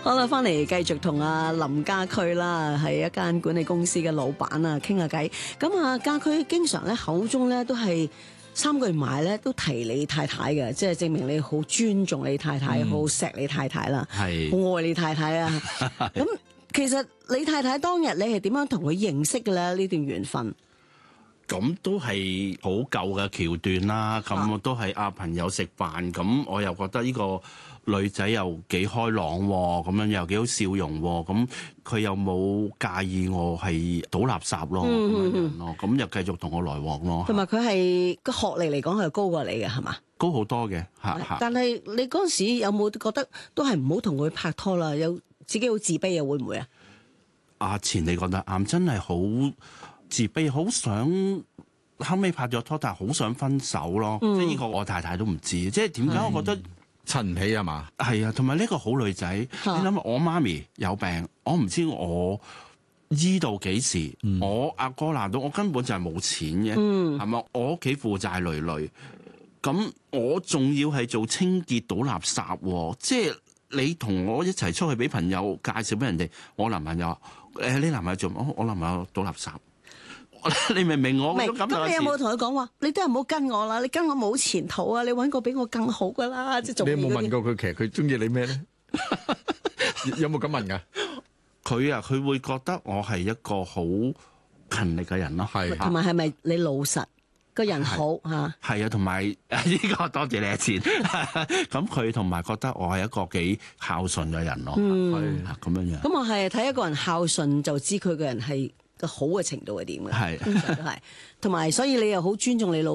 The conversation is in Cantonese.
好啦，翻嚟繼續同阿林家駒啦，係一間管理公司嘅老闆啊，傾下偈。咁啊，家駒經常咧口中咧都係3句埋咧都提你太太嘅，即係證明你好尊重你太太，好錫你太太啦， 係好愛你太太啊。咁其實你太太當日你係點樣同佢認識嘅咧？呢段緣分？ 咁都係好舊嘅橋段啦，咁都係朋友食飯，咁我又覺得呢個女仔又幾開朗喎，咁樣又幾好笑容喎，咁佢又冇介意我係倒垃圾咯，咁樣咯，咁又繼續同我來往咯。 同埋佢係個學歷嚟講係高過你嘅係嘛？ 高好多嘅嚇。 但係你嗰陣時有冇覺得都係唔好同佢拍拖啦？有自己好自卑啊？會唔會啊？ 阿錢你覺得啱，真係好自卑，好想後尾拍咗拖，但係好想分手咯。即係呢個我太太都唔知，即係點解我覺得襯唔起係嘛？ 係啊，同埋呢個好女仔，你諗下我媽咪有病，我唔知我醫到幾時，我阿哥難到我根本就係冇錢嘅，係咪？我屋企負債累累，咁我仲要係做清潔倒垃圾，即係你同我一齊出去俾朋友介紹俾人哋，我男朋友你男朋友做，我男朋友倒垃圾。你明唔明我嗰種感覺？ 咁你有冇同佢講話？你都係唔好跟我啦，你跟我冇前途啊！你揾個比我更好噶啦，即係做。 你有冇問過佢其實佢中意你咩咧？有冇咁問㗎？ 佢會覺得我係一個好勤力嘅人咯，係同埋係咪你老實個人好嚇？ 係啊，同埋呢個多謝你嘅錢。咁佢同埋覺得我係一個幾孝順嘅人咯，係咁樣樣。 咁我係睇一個人孝順就知佢個人係個好嘅程度係點嘅， 係通常都係。同埋所以你又好尊重你老